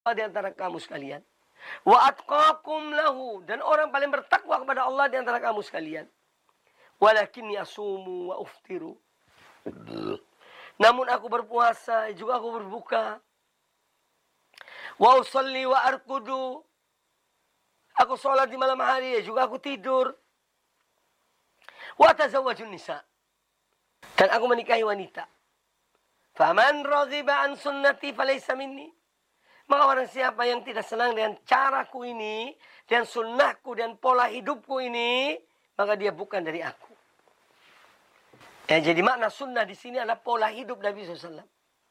di antara kamu sekalian. Wa atqakum lahu, dan orang paling bertakwa kepada Allah di antara kamu sekalian. Walakinni asumu wa uftiru. Namun aku berpuasa, juga aku berbuka. Wa usalli wa arkudu. Aku sholat di malam hari, juga aku tidur. Wa tazawwajun nisa. Dan aku menikahi wanita. Faman raghiba an sunnati falaysa minni. Maka orang siapa yang tidak senang dengan caraku ini, dan sunnahku dan pola hidupku ini, maka dia bukan dari aku. Ya, jadi makna sunnah di sini adalah pola hidup Nabi SAW.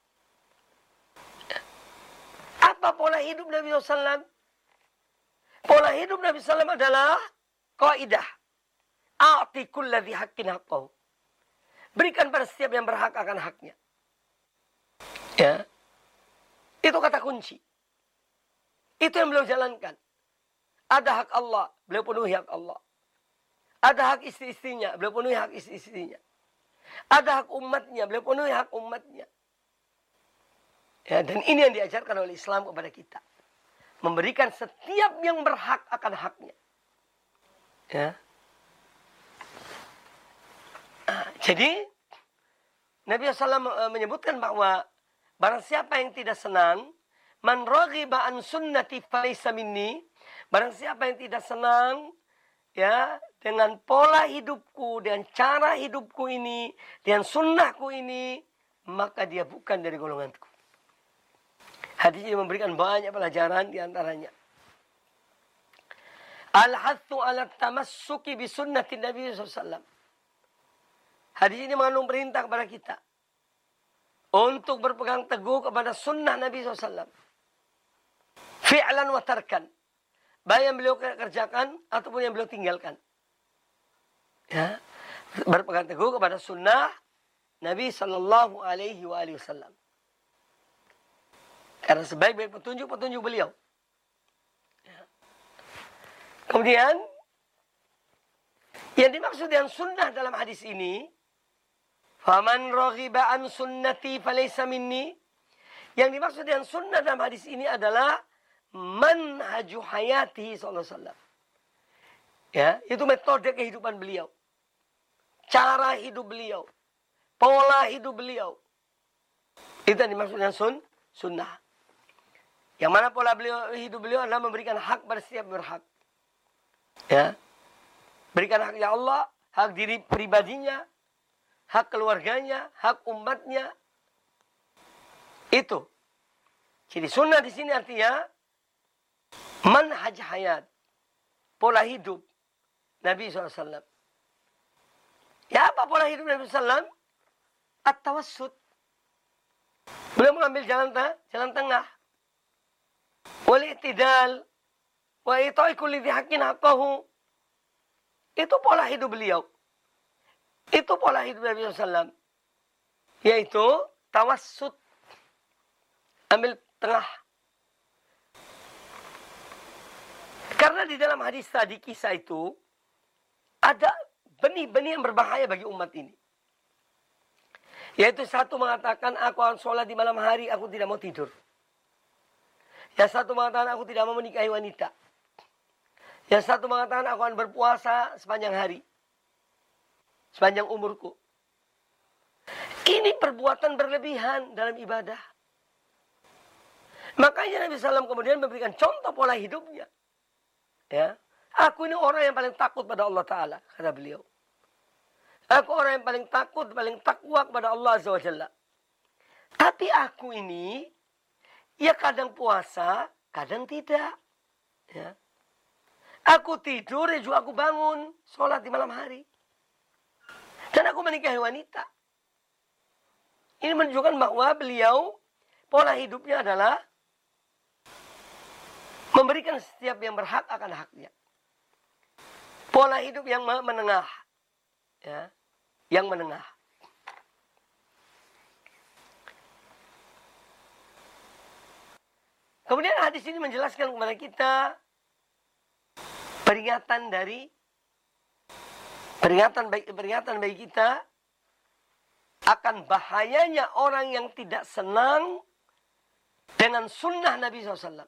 Apa pola hidup Nabi SAW? Pola hidup Nabi SAW adalah kaidah. A'ti kulladzi haqqin haqqahu. Berikan pada setiap yang berhak akan haknya. Ya. Itu kata kunci. Itu yang beliau jalankan. Ada hak Allah, beliau penuhi hak Allah. Ada hak istri-istrinya, beliau penuhi hak istri-istrinya. Ada hak umatnya, beliau penuhi hak umatnya. Ya, dan ini yang diajarkan oleh Islam kepada kita. Memberikan setiap yang berhak akan haknya. Ya. Jadi, Nabi SAW menyebutkan bahwa barang siapa yang tidak senang, man raghiba an sunnati falaysa minni, barang siapa yang tidak senang ya dengan pola hidupku, dengan cara hidupku ini, dengan sunnahku ini, maka dia bukan dari golonganku. Hadis ini memberikan banyak pelajaran di antaranya. Al-hathu ala tamassuki bi sunnati Nabi SAW. Hadis ini mengandung perintah kepada kita untuk berpegang teguh kepada sunnah Nabi SAW. Fi'lan wa tarkan. Baik yang beliau kerjakan ataupun yang beliau tinggalkan. Ya. Berpegang teguh kepada sunnah Nabi Sallallahu Alaihi Wasallam. Karena sebaik-baik petunjuk beliau. Ya. Kemudian, yang dimaksud dengan sunnah dalam hadis ini, faman raghiba an sunnati falaysa minni. Yang dimaksud dengan sunnah dalam hadis ini adalah manhaju hayati sallallahu alaihi wasallam. Ya, itu metode kehidupan beliau. Cara hidup beliau. Pola hidup beliau. Itu yang dimaksud dengan sunnah. Yang mana pola hidup beliau adalah memberikan hak pada setiap berhak. Ya. Berikan haknya Allah, hak diri pribadinya, hak keluarganya, hak umatnya. Itu. Jadi sunnah di sini artinya manhaj hayat, pola hidup Nabi SAW. Ya, apa pola hidup Nabi SAW? At-tawassut. Beliau mengambil jalan tengah. Wal-i'tidal. Wa ita'i kulli dzi haqqin haqqahu. Itu pola hidup beliau. Itu pola hidup Nabi SAW. Yaitu tawassut. Ambil tengah. Karena di dalam hadis tadi kisah itu ada benih-benih yang berbahaya bagi umat ini. Yaitu satu mengatakan aku akan sholat di malam hari, aku tidak mau tidur. Yang satu mengatakan aku tidak mau menikahi wanita. Yang satu mengatakan aku akan berpuasa sepanjang hari. Sepanjang umurku. Ini perbuatan berlebihan dalam ibadah. Makanya Nabi SAW kemudian memberikan contoh pola hidupnya. Ya, aku ini orang yang paling takut pada Allah Ta'ala, kata beliau. Aku orang yang paling takut, paling takwa kepada Allah Azza wa Jalla. Tapi aku ini, ya kadang puasa, kadang tidak. Ya. Aku tidur, ya juga aku bangun, sholat di malam hari. Dan aku menikahi wanita. Ini menunjukkan bahwa beliau, pola hidupnya adalah memberikan setiap yang berhak akan haknya. Pola hidup yang menengah. Ya, yang menengah. Kemudian hadis ini menjelaskan kepada kita peringatan bagi kita akan bahayanya orang yang tidak senang dengan sunnah Nabi SAW.